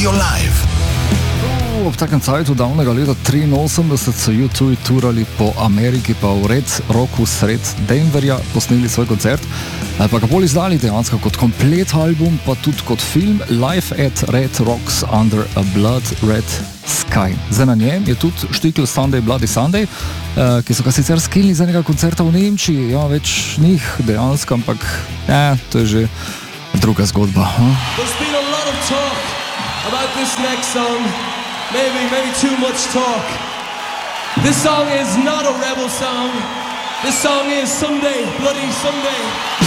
Radio Live. Ob takem cajtu davnega leta 83 so U2 turali po Ameriki, pa v Red Rocku sred Denverja posneli svoj koncert, pa ga bolj izdali dejansko kot komplet album, pa tudi kot film Live at Red Rocks Under a Blood Red Sky. Zdaj na njem je tudi štikl Sunday Bloody Sunday, ki so ga sicer skilili za enega koncerta v Nemčiji, ja, več njih dejansko, ampak to je že druga zgodba. There's been a lot of talk about this next song. Maybe too much talk. This song is not a rebel song. This song is Sunday, Bloody Sunday.